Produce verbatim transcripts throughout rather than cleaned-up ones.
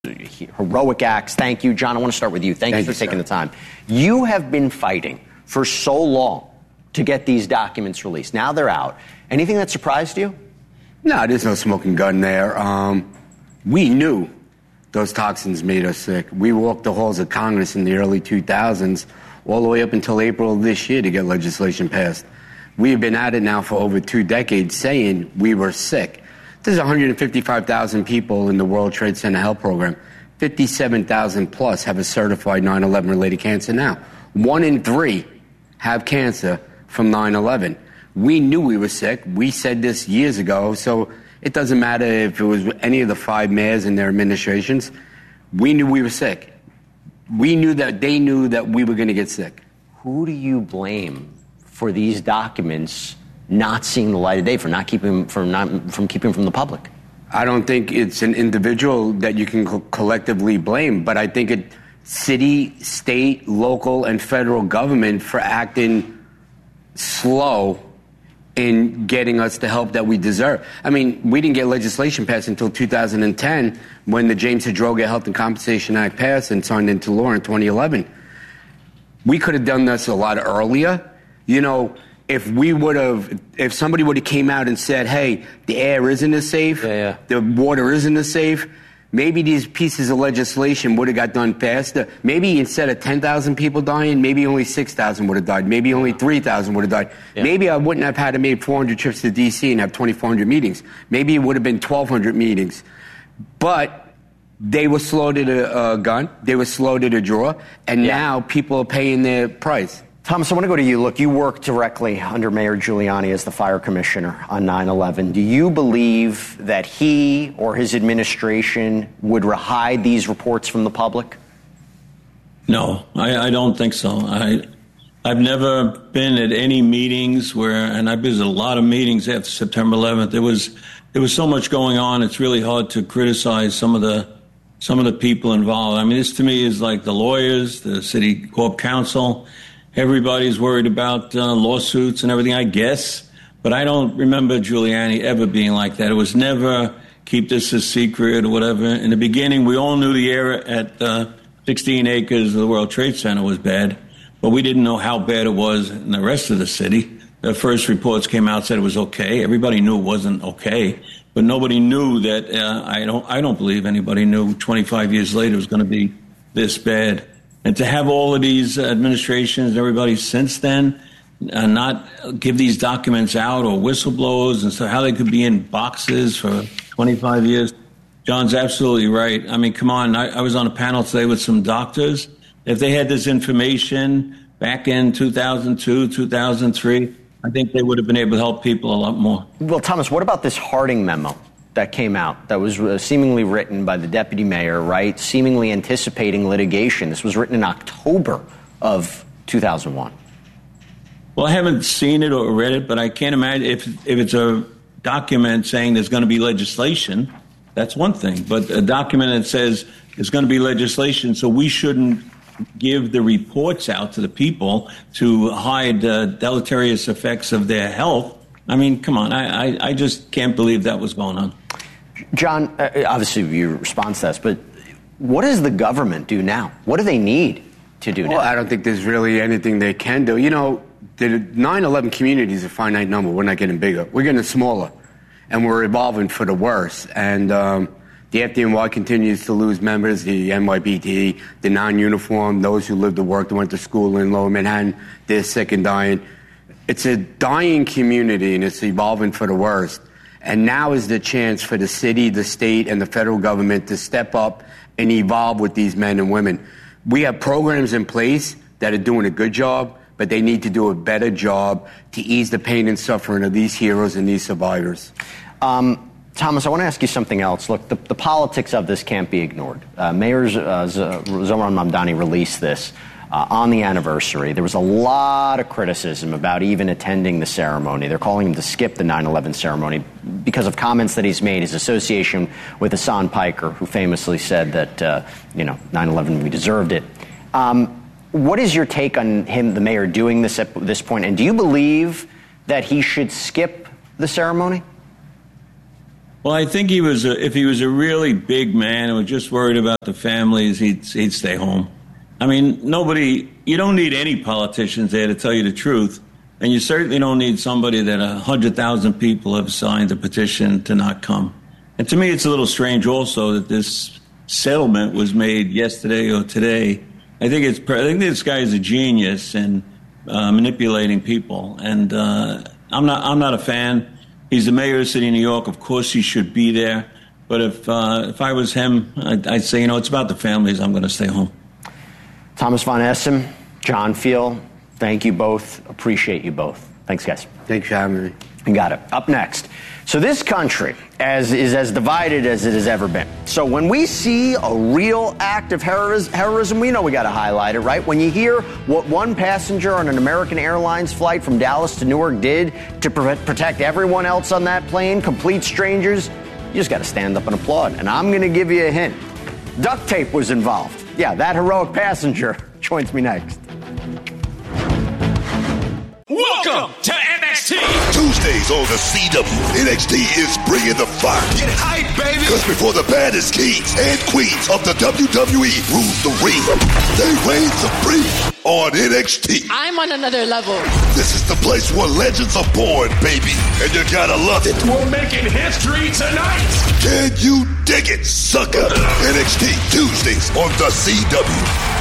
heroic acts. Thank you, John. I want to start with you. Thank, Thank you for you, taking sir. the time. You have been fighting for so long to get these documents released. Now they're out. Anything that surprised you? No, there's no smoking gun there. Um, we knew those toxins made us sick. We walked the halls of Congress in the early two thousands all the way up until April of this year to get legislation passed. We have been at it now for over two decades saying we were sick. There's one hundred fifty-five thousand people in the World Trade Center Health Program. fifty-seven thousand plus have a certified nine eleven related cancer now. One in three have cancer from nine eleven. We knew we were sick. We said this years ago, so it doesn't matter if it was any of the five mayors in their administrations. We knew we were sick. We knew that they knew that we were going to get sick. Who do you blame for these documents not seeing the light of day, for not keeping from not from keeping from the public? I don't think it's an individual that you can co- collectively blame, but I think it city, state, local, and federal government for acting slow in getting us the help that we deserve. I mean, we didn't get legislation passed until two thousand ten when the James Hidroga Health and Compensation Act passed and signed into law in twenty eleven. We could have done this a lot earlier. You know, if we would have, if somebody would have came out and said, hey, the air isn't as safe, yeah, yeah. the water isn't as safe, maybe these pieces of legislation would have got done faster. Maybe instead of ten thousand people dying, maybe only six thousand would have died. Maybe only three thousand would have died. Yeah. Maybe I wouldn't have had to make four hundred trips to D C and have twenty-four hundred meetings. Maybe it would have been twelve hundred meetings. But they were slow to the uh, gun. They were slow to the draw. And yeah. now people are paying their price. Thomas, I want to go to you. Look, you worked directly under Mayor Giuliani as the fire commissioner on nine eleven. Do you believe that he or his administration would hide these reports from the public? No, I, I don't think so. I, I've never been at any meetings where, and I've been at a lot of meetings after September eleventh. There was there was so much going on. It's really hard to criticize some of the some of the people involved. I mean, this to me is like the lawyers, the city corp council. Everybody's worried about uh, lawsuits and everything, I guess. But I don't remember Giuliani ever being like that. It was never keep this a secret or whatever. In the beginning, we all knew the air at uh, sixteen acres of the World Trade Center was bad, but we didn't know how bad it was in the rest of the city. The first reports came out, said it was okay. Everybody knew it wasn't okay, but nobody knew that. Uh, I don't. I don't believe anybody knew twenty-five years later it was going to be this bad. And to have all of these administrations and everybody since then uh, not give these documents out or whistleblowers and so how they could be in boxes for twenty-five years. John's absolutely right. I mean, come on. I, I was on a panel today with some doctors. If they had this information back in two thousand two, two thousand three, I think they would have been able to help people a lot more. Well, Thomas, what about this Harding memo that came out that was uh, seemingly written by the deputy mayor, right, seemingly anticipating litigation? This was written in October of two thousand one. Well, I haven't seen it or read it, but I can't imagine if if it's a document saying there's going to be legislation, that's one thing. But a document that says there's going to be legislation, so we shouldn't give the reports out to the people to hide uh, deleterious effects of their health. I mean, come on. I, I, I just can't believe that was going on. John, uh, obviously you respond to this, but what does the government do now? What do they need to do well, now? Well, I don't think there's really anything they can do. You know, the nine eleven community is a finite number. We're not getting bigger. We're getting smaller, and we're evolving for the worse. And um, the F D N Y continues to lose members, the N Y B T, the non-uniform, those who lived to work, that went to school in Lower Manhattan, they're sick and dying. It's a dying community, and it's evolving for the worst. And now is the chance for the city, the state, and the federal government to step up and evolve with these men and women. We have programs in place that are doing a good job, but they need to do a better job to ease the pain and suffering of these heroes and these survivors. Um, Thomas, I want to ask you something else. Look, the, the politics of this can't be ignored. Uh, Mayor uh, Zohran Mamdani released this Uh, on the anniversary. There was a lot of criticism about even attending the ceremony. They're calling him to skip the nine eleven ceremony because of comments that he's made, his association with Hassan Piker, who famously said that, uh, you know, nine eleven, we deserved it. Um, what is your take on him, the mayor, doing this at this point? And do you believe that he should skip the ceremony? Well, I think he was, a, if he was a really big man and was just worried about the families, he'd, he'd stay home. I mean, nobody, you don't need any politicians there to tell you the truth. And you certainly don't need somebody that one hundred thousand people have signed a petition to not come. And to me, it's a little strange also that this settlement was made yesterday or today. I think it's, I think this guy is a genius in uh, manipulating people. And uh, I'm not, I'm not a fan. He's the mayor of the city of New York. Of course, he should be there. But if uh, if I was him, I'd, I'd say, you know, it's about the families. I'm going to stay home. Thomas von Essen, John Feal, thank you both. Appreciate you both. Thanks, guys. Thanks for having me. You got it. Up next. So this country as is as divided as it has ever been. So when we see a real act of heroism, we know we got to highlight it, right? When you hear what one passenger on an American Airlines flight from Dallas to Newark did to protect everyone else on that plane, complete strangers, you just got to stand up and applaud. And I'm going to give you a hint. Duct tape was involved. Yeah, that heroic passenger joins me next. Welcome to N X T. Tuesdays on the C W. N X T is bringing the fire. Get hype, baby. Because before the baddest kings and queens of the W W E rule the ring, they reign supreme on N X T. I'm on another level. This is the place where legends are born, baby. And you gotta love it. We're making history tonight. Can you dig it, sucker? N X T Tuesdays on the C W.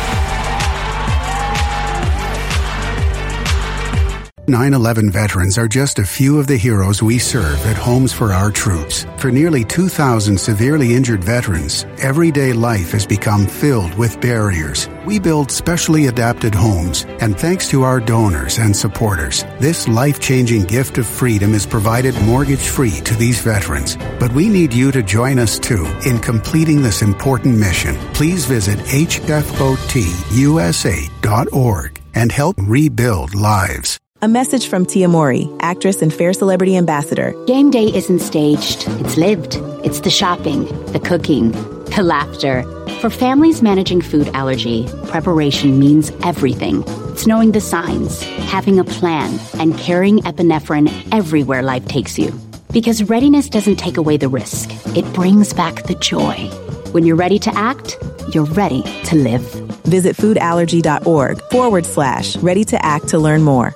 nine eleven veterans are just a few of the heroes we serve at Homes for Our Troops. For nearly two thousand severely injured veterans, everyday life has become filled with barriers. We build specially adapted homes, and thanks to our donors and supporters, this life-changing gift of freedom is provided mortgage-free to these veterans. But we need you to join us, too, in completing this important mission. Please visit H F O T U S A dot org and help rebuild lives. A message from Tia Mori, actress and Fair Celebrity Ambassador. Game day isn't staged. It's lived. It's the shopping, the cooking, the laughter. For families managing food allergy, preparation means everything. It's knowing the signs, having a plan, and carrying epinephrine everywhere life takes you. Because readiness doesn't take away the risk. It brings back the joy. When you're ready to act, you're ready to live. Visit foodallergy.org forward slash ready to act to learn more.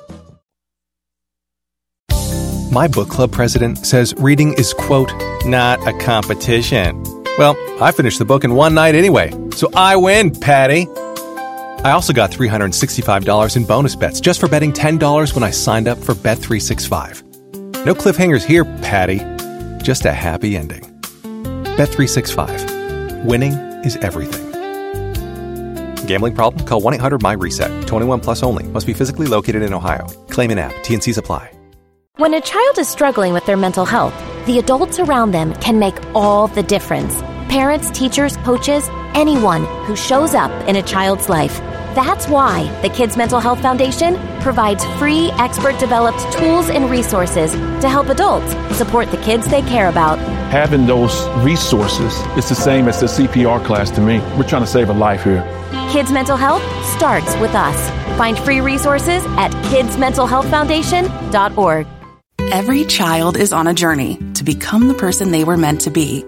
My book club president says reading is, quote, not a competition. Well, I finished the book in one night anyway, so I win, Patty. I also got three hundred sixty-five dollars in bonus bets just for betting ten dollars when I signed up for Bet three sixty-five. No cliffhangers here, Patty. Just a happy ending. Bet three sixty-five. Winning is everything. Gambling problem? Call one eight hundred my reset. twenty-one plus only. Must be physically located in Ohio. Claim in app. T and Cs apply. When a child is struggling with their mental health, the adults around them can make all the difference. Parents, teachers, coaches, anyone who shows up in a child's life. That's why the Kids Mental Health Foundation provides free, expert-developed tools and resources to help adults support the kids they care about. Having those resources is the same as the C P R class to me. We're trying to save a life here. Kids Mental Health starts with us. Find free resources at kids mental health foundation dot org. Every child is on a journey to become the person they were meant to be.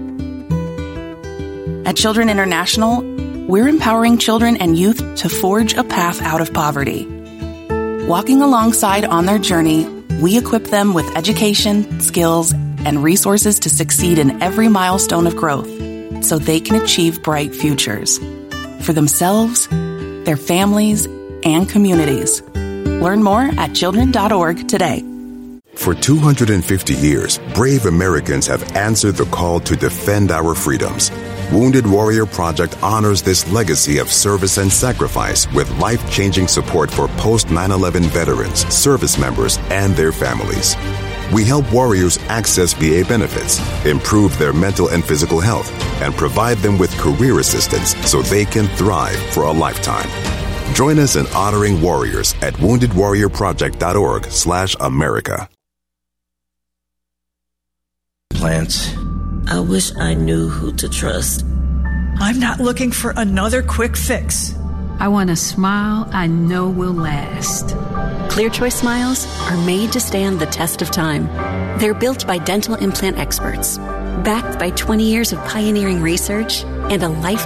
At Children International, we're empowering children and youth to forge a path out of poverty. Walking alongside on their journey, we equip them with education, skills, and resources to succeed in every milestone of growth so they can achieve bright futures for themselves, their families, and communities. Learn more at children dot org today. For two hundred fifty years, brave Americans have answered the call to defend our freedoms. Wounded Warrior Project honors this legacy of service and sacrifice with life-changing support for post nine eleven veterans, service members, and their families. We help warriors access V A benefits, improve their mental and physical health, and provide them with career assistance so they can thrive for a lifetime. Join us in honoring warriors at wounded warrior project dot org slash America. Plants. I wish I knew who to trust. I'm not looking for another quick fix. I want a smile I know will last. Clear Choice smiles are made to stand the test of time. They're built by dental implant experts, backed by twenty years of pioneering research and a lifetime